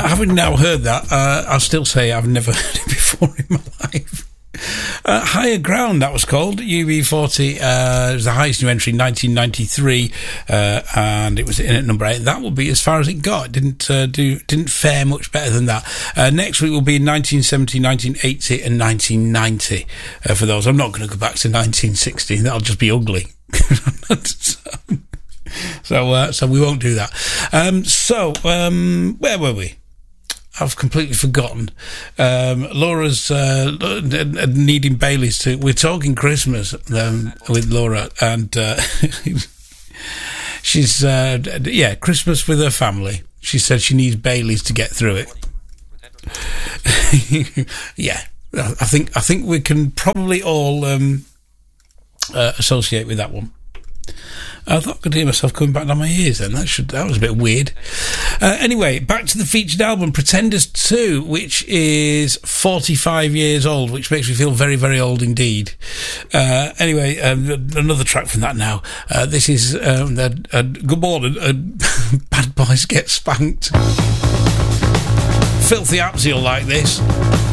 Having now heard that, I'll still say I've never heard it before in my life. Higher Ground, that was called. UB40 was the highest new entry in 1993, and it was in at number 8. That will be as far as it got. It didn't fare much better than that. Next week will be in 1970, 1980, and 1990 for those. I'm not going to go back to 1960. That'll just be ugly. So we won't do that. Where were we? I've completely forgotten. Laura's needing Baileys to... We're talking Christmas with Laura, and she's... Christmas with her family. She said she needs Baileys to get through it. Yeah, I think we can probably all associate with that one. I thought I could hear myself coming back down my ears then. That was a bit weird. Anyway, back to the featured album, Pretenders 2, which is 45 years old, which makes me feel very, very old indeed. Anyway, another track from that now. This is Good Morning, Bad Boys Get Spanked. Filthy Apps, you'll like this.